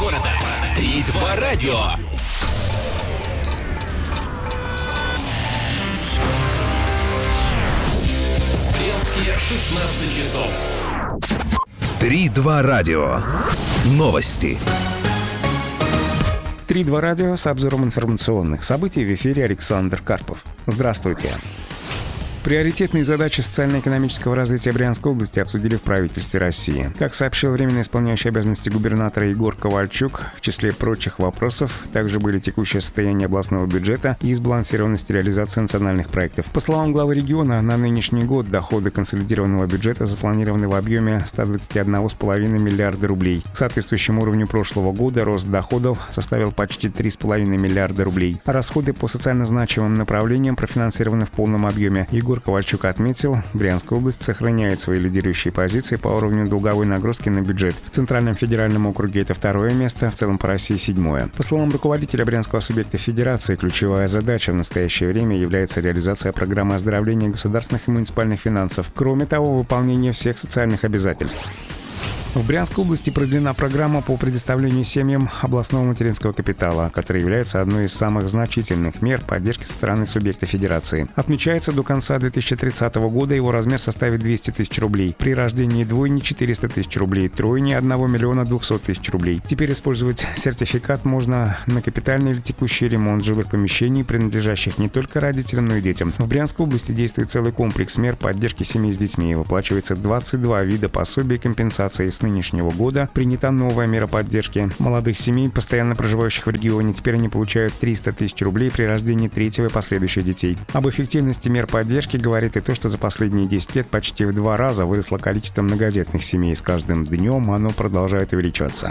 города. 3-2 радио. В Брянске 16 часов. 3-2 радио. Новости. 3-2 радио с обзором информационных событий. В эфире Александр Карпов. Здравствуйте. Приоритетные задачи социально-экономического развития Брянской области обсудили в правительстве России. Как сообщил временно исполняющий обязанности губернатора Егор Ковальчук, в числе прочих вопросов также были текущее состояние областного бюджета и сбалансированность реализации национальных проектов. По словам главы региона, на нынешний год доходы консолидированного бюджета запланированы в объеме 121,5 миллиарда рублей. К соответствующему уровню прошлого года рост доходов составил почти 3,5 миллиарда рублей. А расходы по социально значимым направлениям профинансированы в полном объеме. Егор Ковальчук отметил, Брянская область сохраняет свои лидирующие позиции по уровню долговой нагрузки на бюджет. В Центральном федеральном округе это 2-е место, в целом по России 7-е. По словам руководителя брянского субъекта федерации, ключевая задача в настоящее время является реализация программы оздоровления государственных и муниципальных финансов. Кроме того, выполнение всех социальных обязательств. В Брянской области продлена программа по предоставлению семьям областного материнского капитала, которая является одной из самых значительных мер поддержки со стороны субъекта федерации. Отмечается, до конца 2030 года его размер составит 200 тысяч рублей. При рождении двойни – 400 тысяч рублей, тройни – 1 миллиона 200 тысяч рублей. Теперь использовать сертификат можно на капитальный или текущий ремонт жилых помещений, принадлежащих не только родителям, но и детям. В Брянской области действует целый комплекс мер поддержки семей с детьми. Выплачивается 22 вида пособий и компенсаций. С нынешнего года принята новая мера поддержки молодых семей, постоянно проживающих в регионе. Теперь они получают 300 тысяч рублей при рождении третьего и последующих детей. Об эффективности мер поддержки говорит и то, что за последние 10 лет почти в 2 раза выросло количество многодетных семей. С каждым днем оно продолжает увеличиваться.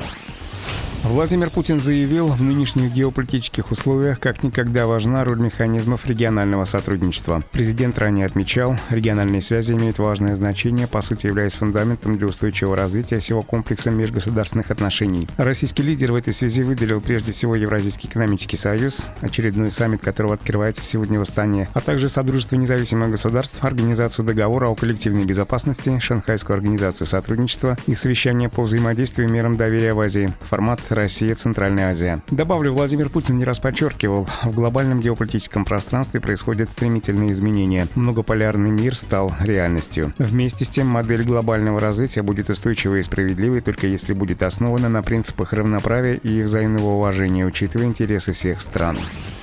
Владимир Путин заявил, в нынешних геополитических условиях как никогда важна роль механизмов регионального сотрудничества. Президент ранее отмечал, региональные связи имеют важное значение, по сути являясь фундаментом для устойчивого развития всего комплекса межгосударственных отношений. Российский лидер в этой связи выделил прежде всего Евразийский экономический союз, очередной саммит которого открывается сегодня в Астане, а также Содружество независимых государств, Организацию договора о коллективной безопасности, Шанхайскую организацию сотрудничества и совещание по взаимодействию и мерам доверия в Азии. Формат Россия, Центральная Азия. Добавлю, Владимир Путин не раз подчеркивал, в глобальном геополитическом пространстве происходят стремительные изменения. Многополярный мир стал реальностью. Вместе с тем, модель глобального развития будет устойчивой и справедливой, только если будет основана на принципах равноправия и взаимного уважения, учитывая интересы всех стран.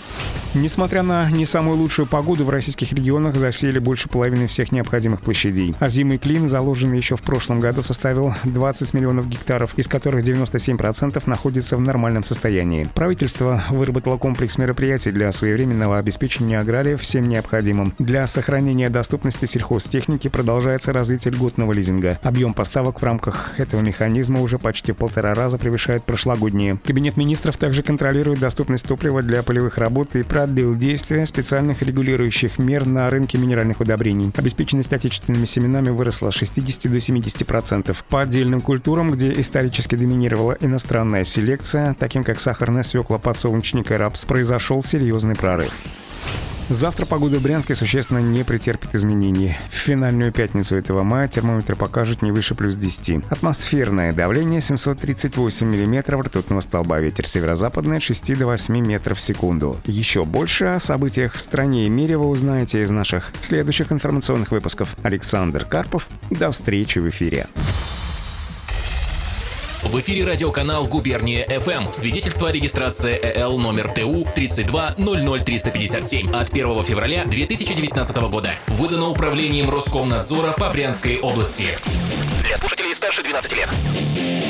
Несмотря на не самую лучшую погоду, в российских регионах засеяли больше половины всех необходимых площадей. Озимый клин, заложенный еще в прошлом году, составил 20 миллионов гектаров, из которых 97% находится в нормальном состоянии. Правительство выработало комплекс мероприятий для своевременного обеспечения аграриев всем необходимым. Для сохранения доступности сельхозтехники продолжается развитие льготного лизинга. Объем поставок в рамках этого механизма уже почти в 1,5 раза превышает прошлогодние. Кабинет министров также контролирует доступность топлива для полевых работ и продлил действие специальных регулирующих мер на рынке минеральных удобрений. Обеспеченность отечественными семенами выросла с 60 до 70%. По отдельным культурам, где исторически доминировала иностранная селекция, таким как сахарная свекла, подсолнечник и рапс, произошел серьезный прорыв. Завтра погода в Брянске существенно не претерпит изменений. В финальную пятницу этого мая термометр покажет не выше плюс 10. Атмосферное давление 738 миллиметров ртутного столба. Ветер северо-западный от 6 до 8 метров в секунду. Еще больше о событиях в стране и мире вы узнаете из наших следующих информационных выпусков. Александр Карпов. До встречи в эфире. В эфире радиоканал «Губерния ФМ». Свидетельство о регистрации ЭЛ номер ТУ 3200357 от 1 февраля 2019 года. Выдано управлением Роскомнадзора по Брянской области. Для слушателей старше 12 лет.